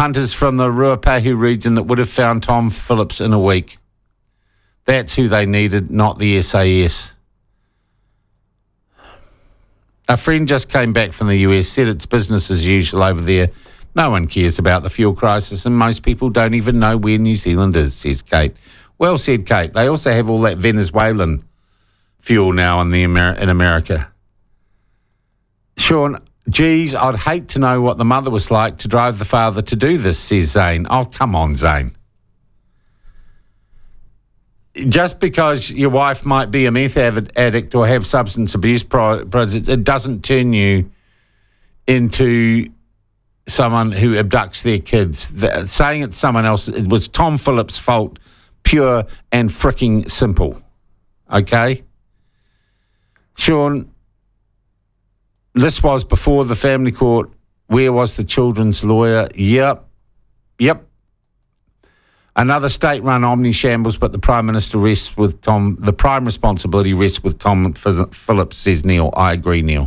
hunters from the Ruapehu region that would have found Tom Phillips in a week. That's who they needed, not the SAS. A friend just came back from the US, said it's business as usual over there. No one cares about the fuel crisis and most people don't even know where New Zealand is, says Kate. Well said, Kate. They also have all that Venezuelan fuel now in America. Sean, geez, I'd hate to know what the mother was like to drive the father to do this, says Zane. Oh, come on, Zane. Just because your wife might be a meth addict or have substance abuse problems, it doesn't turn you into someone who abducts their kids. Saying it's someone else, it was Tom Phillips' fault, pure and fricking simple. Okay? Sean, this was before the family court. Where was the children's lawyer? Yep. Another state-run omni-shambles, but the Prime Minister rests with Tom. The prime responsibility rests with Tom Phillips, says Neil. I agree, Neil.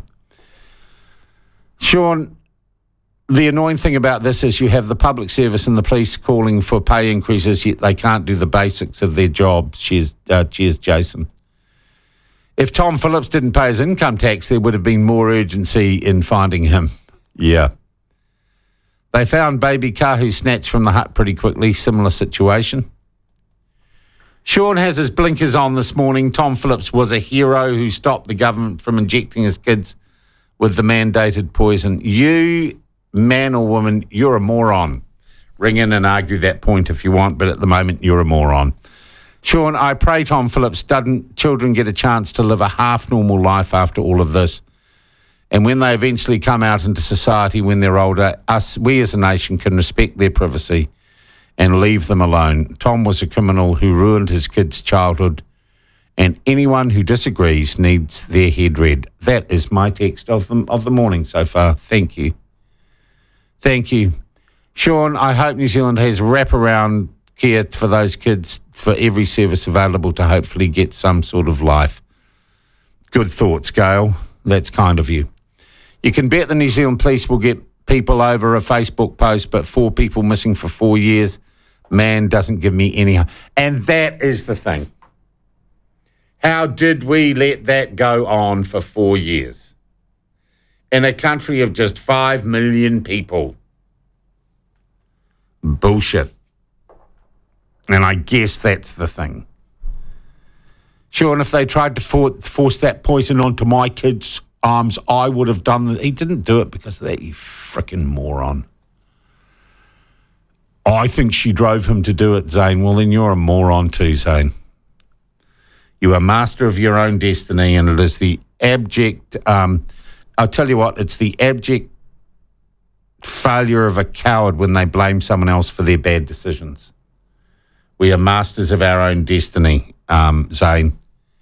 Sean, the annoying thing about this is you have the public service and the police calling for pay increases, yet they can't do the basics of their job. Cheers, Jason. If Tom Phillips didn't pay his income tax, there would have been more urgency in finding him. Yeah. They found baby Kahu snatched from the hut pretty quickly. Similar situation. Sean has his blinkers on this morning. Tom Phillips was a hero who stopped the government from injecting his kids with the mandated poison. You, man or woman, you're a moron. Ring in and argue that point if you want, but at the moment you're a moron. Sean, I pray Tom Phillips children get a chance to live a half-normal life after all of this. And when they eventually come out into society when they're older, we as a nation can respect their privacy and leave them alone. Tom was a criminal who ruined his kids' childhood, and anyone who disagrees needs their head read. That is my text of the morning so far. Thank you. Thank you. Sean, I hope New Zealand has wraparound care for those kids for every service available to hopefully get some sort of life. Good thoughts, Gail. That's kind of you. You can bet the New Zealand Police will get people over a Facebook post, but 4 people missing for 4 years, man, doesn't give me any... And that is the thing. How did we let that go on for 4 years? In a country of just 5 million people. Bullshit. And I guess that's the thing. Sure, and if they tried to force that poison onto my kids' arms, I would have done that. He didn't do it because of that, you frickin' moron. I think she drove him to do it, Zane. Well, then you're a moron too, Zane. You are master of your own destiny, and it is the abject... I'll tell you what, it's the abject failure of a coward when they blame someone else for their bad decisions. We are masters of our own destiny, Zane.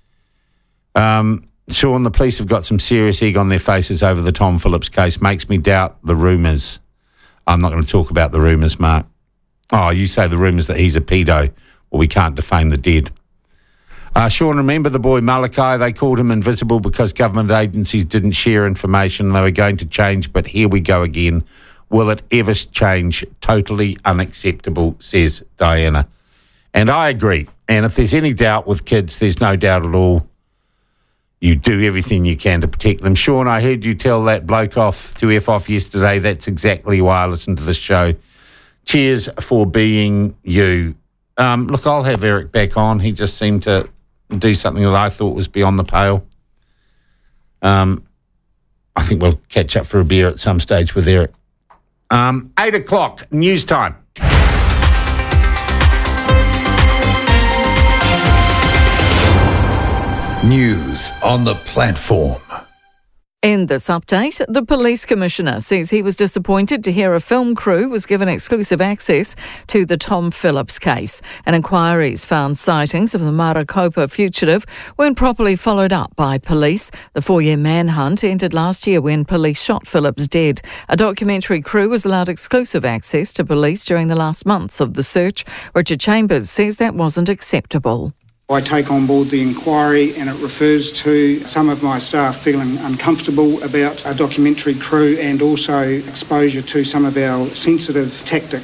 Sean, the police have got some serious egg on their faces over the Tom Phillips case. Makes me doubt the rumours. I'm not going to talk about the rumours, Mark. Oh, you say the rumours that he's a pedo. Well, we can't defame the dead. Sean, remember the boy Malachi? They called him invisible because government agencies didn't share information. They were going to change, but here we go again. Will it ever change? Totally unacceptable, says Diana. And I agree. And if there's any doubt with kids, there's no doubt at all. You do everything you can to protect them. Sean, I heard you tell that bloke off to F off yesterday. That's exactly why I listened to this show. Cheers for being you. Look, I'll have Eric back on. He just seemed to do something that I thought was beyond the pale. I think we'll catch up for a beer at some stage with Eric. 8 o'clock, news time. News on the platform. In this update, the police commissioner says he was disappointed to hear a film crew was given exclusive access to the Tom Phillips case. And inquiries found sightings of the Marakopa fugitive weren't properly followed up by police. The 4-year manhunt ended last year when police shot Phillips dead. A documentary crew was allowed exclusive access to police during the last months of the search. Richard Chambers says that wasn't acceptable. I take on board the inquiry and it refers to some of my staff feeling uncomfortable about a documentary crew and also exposure to some of our sensitive tactics.